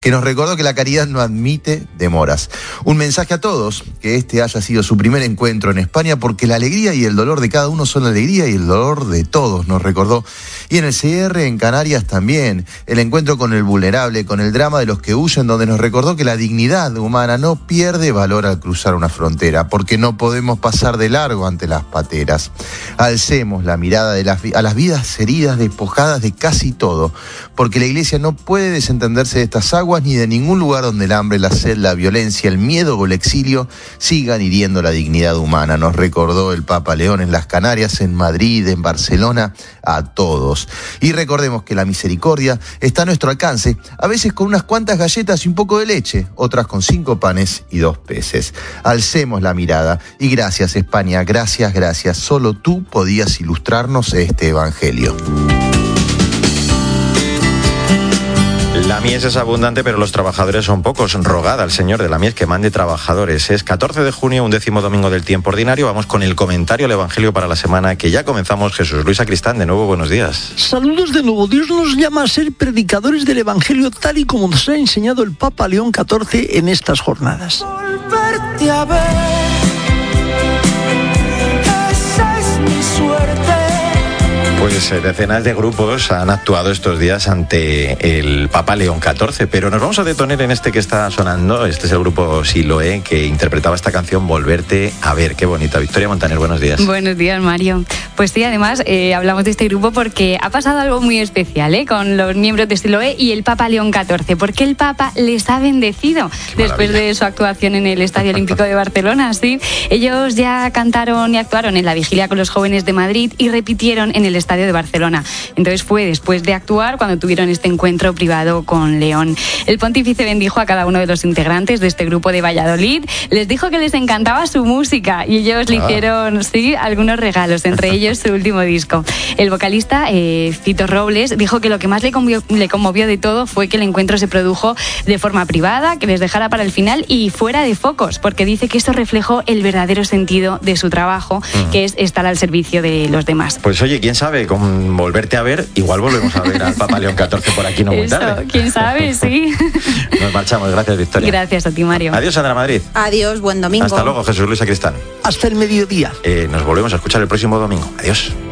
que nos recordó que la caridad no admite demoras. Un mensaje a todos, que este haya sido su primer encuentro en España, porque la alegría y el dolor de cada uno son la alegría y el dolor de todos, nos recordó. Y en el CR en Canarias también, el encuentro con el vulnerable, con el drama de los que huyen, donde nos recordó que la dignidad humana no pierde valor al cruzar una frontera, porque no podemos pasar de largo ante las pateras. Alcemos la mirada a las vidas heridas, despojadas de casi todo, porque la Iglesia no puede desentenderse de estas aguas ni de ningún lugar donde el hambre, la sed, la violencia, el miedo o el exilio sigan hiriendo la dignidad humana. Nos recordó el Papa León en las Canarias, en Madrid, en Barcelona, a todos. Y recordemos que la misericordia está a nuestro alcance, a veces con unas cuantas galletas y un poco de leche, otras con 5 panes y 2 peces. Alcemos la mirada y gracias España, gracias, gracias. Solo tú podías ilustrarnos este evangelio. La mies es abundante, pero los trabajadores son pocos. Rogad al Señor de la mies que mande trabajadores. Es 14 de junio, 11º domingo del tiempo ordinario. Vamos con el comentario al Evangelio para la semana que ya comenzamos. Jesús Luis Sacristán, de nuevo, buenos días. Saludos de nuevo. Dios nos llama a ser predicadores del Evangelio tal y como nos ha enseñado el Papa León XIV en estas jornadas. Volverte a ver, esa es mi suerte. Pues decenas de grupos han actuado estos días ante el Papa León XIV, pero nos vamos a detener en este que está sonando. Este es el grupo Siloé, que interpretaba esta canción Volverte a ver. Qué bonita. Victoria Montaner, buenos días. Buenos días, Mario. Pues sí, además hablamos de este grupo porque ha pasado algo muy especial con los miembros de Siloé y el Papa León XIV, porque el Papa les ha bendecido después de su actuación en el Estadio Olímpico de Barcelona. Sí, ellos ya cantaron y actuaron en la vigilia con los jóvenes de Madrid y repitieron en el Estadio de Barcelona. Entonces fue después de actuar cuando tuvieron este encuentro privado con León. El pontífice bendijo a cada uno de los integrantes de este grupo de Valladolid, les dijo que les encantaba su música y ellos le hicieron algunos regalos, entre ellos su último disco. El vocalista Fito Robles dijo que lo que más le conmovió de todo fue que el encuentro se produjo de forma privada, que les dejara para el final y fuera de focos, porque dice que esto reflejó el verdadero sentido de su trabajo, que es estar al servicio de los demás. Pues oye, quién sabe, con Volverte a ver, igual volvemos a ver al Papa León XIV por aquí no muy tarde. Quién sabe, sí. Nos marchamos, gracias Victoria. Gracias a ti, Mario. Adiós, Sandra Madrid. Adiós, buen domingo. Hasta luego, Jesús Luis Sacristán. Hasta el mediodía. Nos volvemos a escuchar el próximo domingo. Adiós.